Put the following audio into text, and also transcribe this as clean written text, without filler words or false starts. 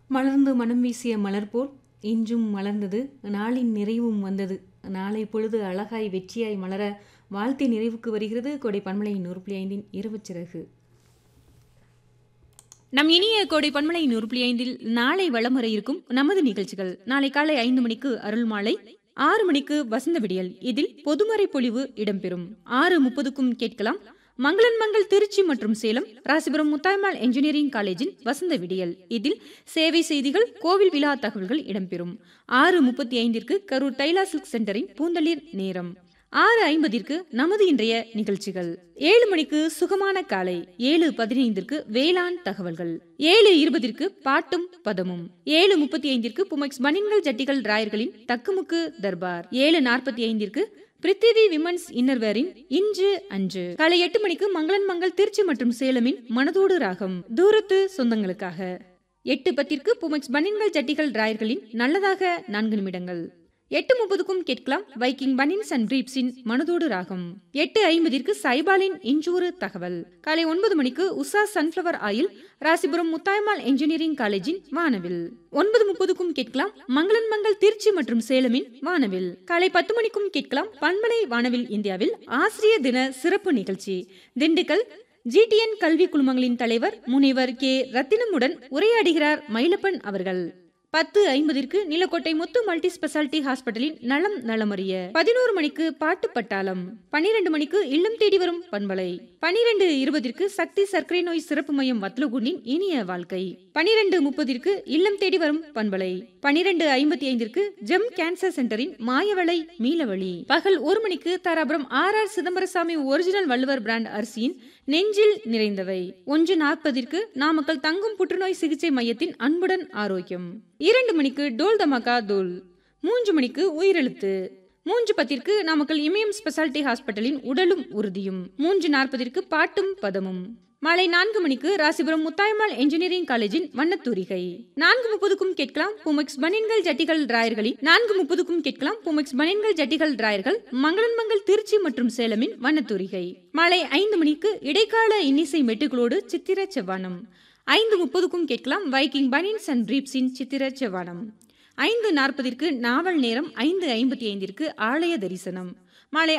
மலர்ந்து மனம் வீசிய மலர் போல் இன்றும் மலர்ந்தது, நாளின் நிறைவும் வந்தது. நாளை பொழுது அழகாய் வெற்றியாய் மலர வாழ்த்தி நிறைவுக்கு வருகிறது கோடை பன்மலை 100.5 இரவுச் சிறகு. நம் இனிய கோடை பன்மலை 100.5 நாளை வலம் வர இருக்கும் நமது நிகழ்ச்சிகள். நாளை காலை 5 மணிக்கு அருள் மாலை, 6 மணிக்கு வசந்த விடியல். இதில் பொதுமறை பொழிவு இடம்பெறும். 6:30க்கும் கேட்கலாம் மங்களன் மங்கள் திருச்சி மற்றும் சேலம் ராசிபுரம் முத்தாய்மாள் என்ஜினியரிங் காலேஜின் வசந்த விடியல். இதில் சேவை செய்திகள், கோவில் விழா தகவல்கள் இடம்பெறும். 6:35ற்கு கரூர் தைலா சில்க் சென்டரின் பூந்தளிர் நேரம். 6:50ற்கு நமது இன்றைய நிகழ்ச்சிகள். 7 மணிக்கு சுகமான காலை, 7:15ற்கு வேளாண் தகவல்கள், 7:20ற்கு பாட்டும் பதமும், 7:35ற்கு புமெக்ஸ் பனின்கள் ஜட்டிகள் ராயர்களின் தக்குமுக்கு தர்பார், 7:45ற்கு பிரித்திவி விமன்ஸ் இன்னர்வேரின் இன்று அன்று. காலை 8 மணிக்கு மங்களன் மங்கள் திருச்சி மற்றும் சேலமின் மனதோடு ராகம் தூரத்து சொந்தங்களுக்காக. 8:10ற்கு புமெக்ஸ் பனின்கள் ஜட்டிகள் ராயர்களின் நல்லதாக 4 நிமிடங்கள். 8:30க்கும் கேட்கலாம் வைக்கிங் பனின்ஸ் அண்ட் பிரீப்ஸின் மனதோடு ராகம். 8:50ற்கு சைபாலின் இன்றொரு தகவல். காலை 9 மணிக்கு Usha sunflower oil Rasipuram முத்தாய்மாள் engineering காலேஜின் வானவில். 9:30க்கும் கேட்கலாம் மங்களன் மங்கள் திருச்சி மற்றும் சேலமின் வானவில். காலை 10 மணிக்கும் கேட்கலாம் பன்மலை வானவில் இந்தியாவில் ஆசிரியர் தின சிறப்பு நிகழ்ச்சி. திண்டுக்கல் GTN கல்வி குழுமங்களின் தலைவர் முனைவர் கே ரத்தினமுடன் உரையாடுகிறார் மயிலப்பன் அவர்கள். 10:50ற்கு நிலக்கோட்டை முத்து மல்டி ஸ்பெஷாலிட்டி ஹாஸ்பிட்டலின் நலம் நலமறிய. 11 மணிக்கு பாட்டு பட்டாளம். 12 மணிக்கு இல்லம் தேடி வரும் பண்பலை. 12:20ற்கு சக்தி சர்க்கரை நோய் சிறப்பு மையம் வத்லகுண்டின் இனிய வாழ்க்கை. 12:30ற்கு இல்லம் தேடி வரும் பண்பலை. 12:55ற்கு ஜெம் கேன்சர் சென்டரின் மாயவளை மீளவழி. பகல் 1 மணிக்கு Dharapuram RR Chidambarasamy original Valluvar brand அரிசியின் நெஞ்சில் நிறைந்தவை. 1:40ற்கு நாமக்கல் தங்கும் புற்றுநோய் சிகிச்சை மையத்தின் அன்புடன் ஆரோக்கியம். 2 மணிக்கு டோல் தமாகா தோல். 3 மணிக்கு உயிரெழுத்து. 3:10ற்கு நாமக்கல் இமயம் ஸ்பெஷாலிட்டி ஹாஸ்பிட்டலின் உடலும் உறுதியும். 3:40ற்கு பாட்டும் பதமும். மாலை 4 மணிக்கு ராசிபுரம் முத்தாய்மாள் என்ஜினியரிங் காலேஜின் வண்ணத்தூரிகை. 4:30க்கும் கேட்கலாம் புமெக்ஸ் பனின்கள் ஜட்டிகள் ராயர்களின் 4:30க்கும் கேட்கலாம் புமெக்ஸ் பனின்கள் ஜட்டிகள் ராயர்கள் மங்களன் மங்கள் திருச்சி மற்றும் சேலமின் வண்ணத்தூரிகை. மாலை 5 மணிக்கு இடைக்கால இன்னிசை மெட்டுகளோடு சித்திர செவ்வானம். 5:30க்கும் கேட்கலாம் வைக்கிங் பனின்ஸ் அண்ட் பிரீப்ஸின் சித்திர செவ்வானம். 5:40ற்கு நாவல் நேரம். 5:55ற்கு ஆலய தரிசனம். மாலை